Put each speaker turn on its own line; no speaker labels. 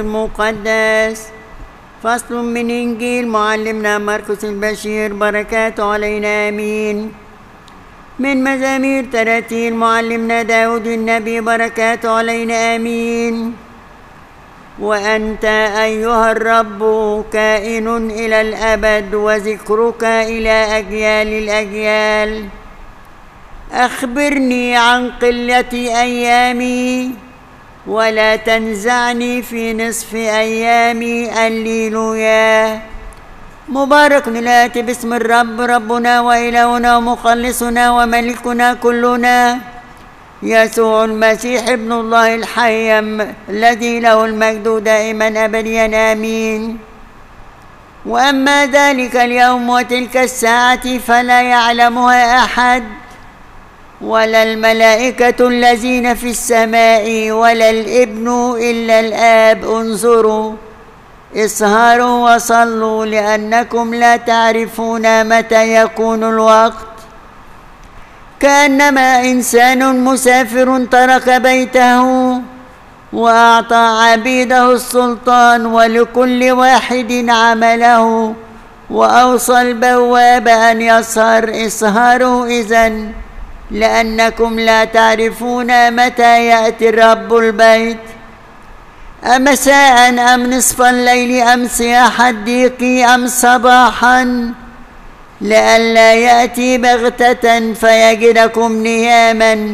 المقدس. فصل من إنجيل معلمنا مرقس البشير بركاته علينا آمين. من مزامير تراتيل معلمنا داود النبي بركاته علينا آمين. وأنت أيها الرب كائن إلى الأبد، وذكرك إلى أجيال الأجيال. أخبرني عن قلة أيامي، ولا تنزعني في نصف أيامي. هللويا. مبارك الآتي باسم الرب، ربنا وإلهنا ومخلصنا وملكنا كلنا، يسوع المسيح ابن الله الحي الذي له المجد دائما أبديا آمين. وأما ذلك اليوم وتلك الساعة فلا يعلمها أحد، ولا الملائكة الذين في السماء ولا الابن إلا الآب. انظروا، اسهروا وصلوا، لأنكم لا تعرفون متى يكون الوقت. كأنما إنسان مسافر ترك بيته وأعطى عبيده السلطان ولكل واحد عمله، وأوصى البواب أن يسهر. اسهروا إذن، لأنكم لا تعرفون متى يأتي رب البيت، أمساء أم نصف الليل أم صياح الديك أم صباحا، لئلا يأتي بغتة فيجدكم نياما.